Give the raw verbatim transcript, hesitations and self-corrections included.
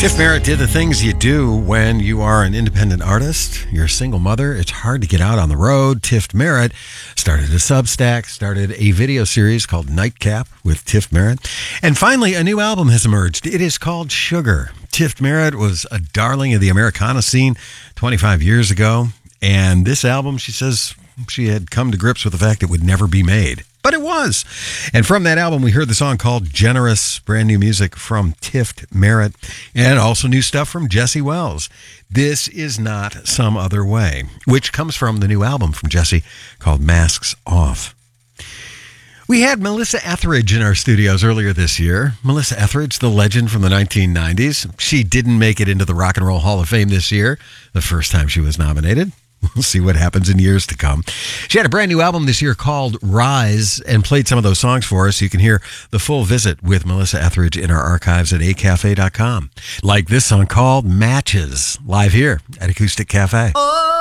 Tiff Merritt did the things you do when you are an independent artist. You're a single mother. It's hard to get out on the road. Tiff Merritt started a Substack, started a video series called Nightcap with Tiff Merritt. And finally, a new album has emerged. It is called Sugar. Tiff Merritt was a darling of the Americana scene twenty-five years ago. And this album, she says she had come to grips with the fact it would never be made. But it was. And from that album, we heard the song called Generous, brand new music from Tiff Merritt, and also new stuff from Jesse Wells. This Is Not Some Other Way, which comes from the new album from Jesse called Masks Off. We had Melissa Etheridge in our studios earlier this year. Melissa Etheridge, the legend from the nineteen nineties. She didn't make it into the Rock and Roll Hall of Fame this year, the first time she was nominated. We'll see what happens in years to come. She had a brand new album this year called Rise and played some of those songs for us. You can hear the full visit with Melissa Etheridge in our archives at a cafe dot com. Like this song called Matches, live here at Acoustic Cafe. Oh.